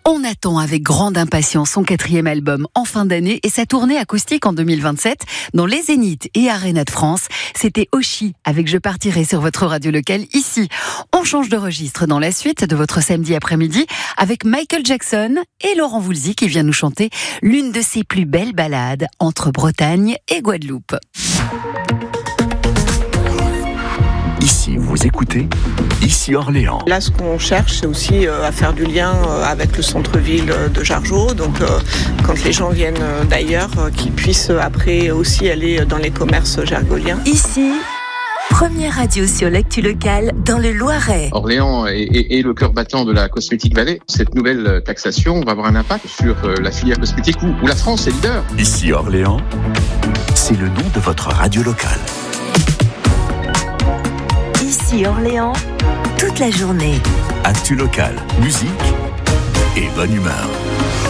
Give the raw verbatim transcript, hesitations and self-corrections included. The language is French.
On attend avec grande impatience son quatrième album en fin d'année et sa tournée acoustique en deux mille vingt-sept dans les Zénith et Arena de France. C'était Oshi avec Je partirai sur votre radio locale ici. On change de registre dans la suite de votre samedi après-midi avec Michael Jackson et Laurent Voulzy qui vient nous chanter l'une de ses plus belles ballades entre Bretagne et Guadeloupe. Ici, vous écoutez Ici Orléans. Là, ce qu'on cherche, c'est aussi euh, à faire du lien euh, avec le centre-ville de Jargeau. Donc, euh, quand les gens viennent euh, d'ailleurs, euh, qu'ils puissent euh, après aussi aller dans les commerces jargoliens. Ici, première radio sur l'actu locale dans le Loiret. Orléans est, est, est le cœur battant de la Cosmétique Valley. Cette nouvelle taxation va avoir un impact sur euh, la filière cosmétique où, où la France est leader. Ici Orléans, c'est le nom de votre radio locale. Ici Orléans, toute la journée. Actu locale, musique et bonne humeur.